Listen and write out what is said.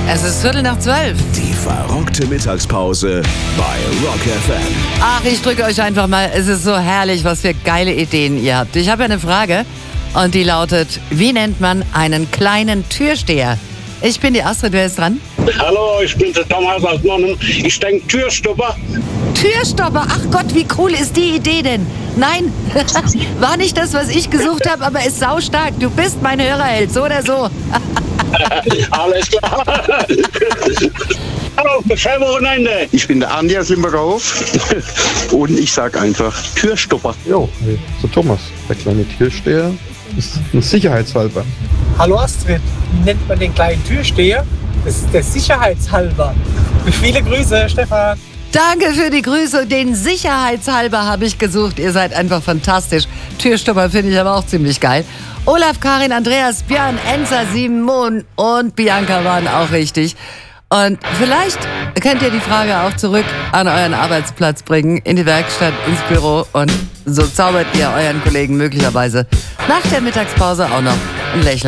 Es ist 11:45. Die verrückte Mittagspause bei Rock FM. Ach, ich drücke euch einfach mal. Es ist so herrlich, was für geile Ideen ihr habt. Ich habe ja eine Frage und die lautet, wie nennt man einen kleinen Türsteher? Ich bin die Astrid, wer ist dran? Hallo, ich bin der Thomas aus Nonnem. Ich denke Türstopper. Türstopper, ach Gott, wie cool ist die Idee denn? Nein, war nicht das, was ich gesucht habe, aber ist saustark. Du bist mein Hörerheld, so oder so. Alles klar. Hallo, schönes Wochenende. Ich bin der Andi aus Limburgerhof und ich sag einfach Türstopper. Jo, so Thomas, der kleine Türsteher ist ein sicherheitshalber. Hallo Astrid, wie nennt man den kleinen Türsteher? Das ist der Sicherheitshalber. Viele Grüße, Stefan. Danke für die Grüße. Den Sicherheitshalber habe ich gesucht. Ihr seid einfach fantastisch. Türstopper finde ich aber auch ziemlich geil. Olaf, Karin, Andreas, Björn, Enza, Simon und Bianca waren auch richtig. Und vielleicht könnt ihr die Frage auch zurück an euren Arbeitsplatz bringen, in die Werkstatt, ins Büro. Und so zaubert ihr euren Kollegen möglicherweise nach der Mittagspause auch noch ein Lächeln